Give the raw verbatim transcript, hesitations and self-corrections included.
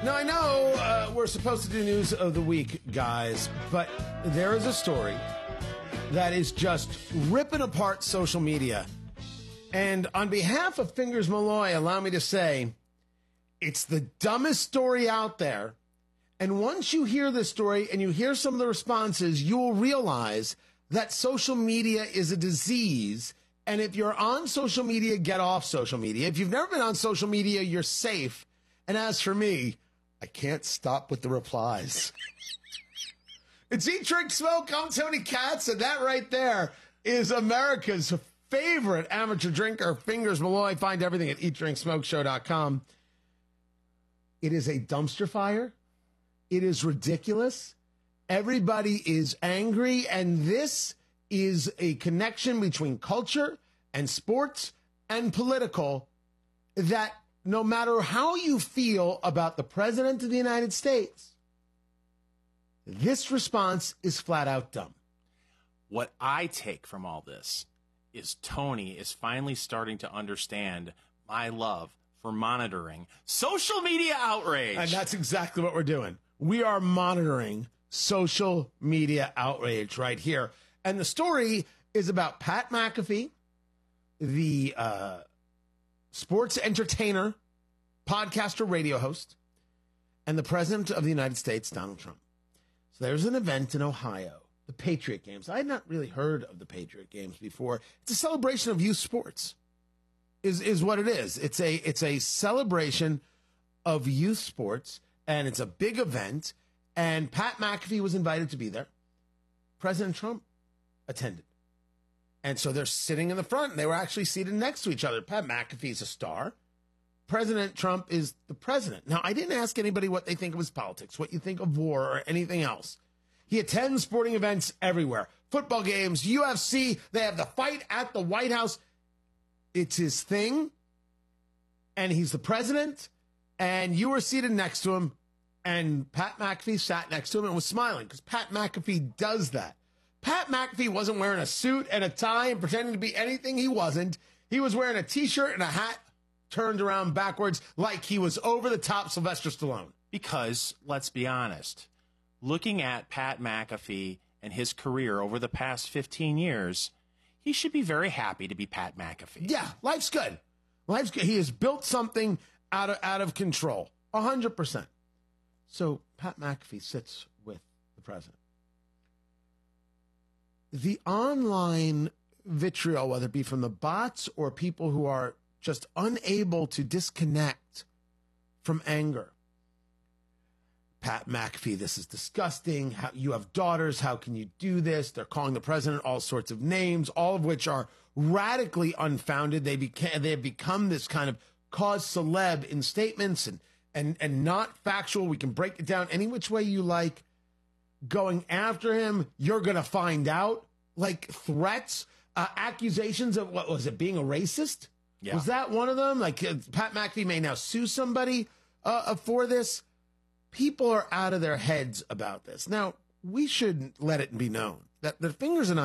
Now, I know uh, we're supposed to do news of the week, guys, but there is a story that is just ripping apart social media. And on behalf of Fingers Malloy, allow me to say, it's the dumbest story out there. And once you hear this story and you hear some of the responses, you will realize that social media is a disease. And if you're on social media, get off social media. If you've never been on social media, you're safe. And as for me, I can't stop with the replies. It's Eat, Drink, Smoke. I'm Tony Katz, and that right there is America's favorite amateur drinker, Fingers Malloy. Find everything at eat drink smoke show dot com. It is a dumpster fire. It is ridiculous. Everybody is angry, and this is a connection between culture and sports and political that no matter how you feel about the President of the United States, this response is flat out dumb. What I take from all this is Tony is finally starting to understand my love for monitoring social media outrage. And that's exactly what we're doing. We are monitoring social media outrage right here. And the story is about Pat McAfee, the uh, sports entertainer, podcaster, radio host, and the President of the United States, Donald Trump. So there's an event in Ohio, the Patriot Games. I had not really heard of the Patriot Games before. It's a celebration of youth sports, is is what it is. It's a it's a celebration of youth sports, and it's a big event. And Pat McAfee was invited to be there. President Trump attended. And so they're sitting in the front, and they were actually seated next to each other. Pat McAfee's a star. President Trump is the president. Now, I didn't ask anybody what they think of his politics, what you think of war, or anything else. He attends sporting events everywhere. Football games, U F C, they have the fight at the White House. It's his thing, and he's the president, and you were seated next to him, and Pat McAfee sat next to him and was smiling, because Pat McAfee does that. Pat McAfee wasn't wearing a suit and a tie and pretending to be anything he wasn't. He was wearing a T-shirt and a hat turned around backwards like he was over the top Sylvester Stallone. Because, let's be honest, looking at Pat McAfee and his career over the past fifteen years, he should be very happy to be Pat McAfee. Yeah, life's good. Life's good. He has built something out of, out of control, one hundred percent. So Pat McAfee sits with the president. The online vitriol, whether it be from the bots or people who are just unable to disconnect from anger. Pat McAfee, this is disgusting. How, you have daughters. How can you do this? They're calling the president all sorts of names, all of which are radically unfounded. They became, they have become this kind of cause celeb in statements and, and, and not factual. We can break it down any which way you like. Going after him, you're going to find out. Like threats, uh, accusations of, what was it, being a racist? Yeah. Was that one of them? Like uh, Pat McAfee may now sue somebody uh, for this. People are out of their heads about this. Now, we shouldn't let it be known that the Fingers and I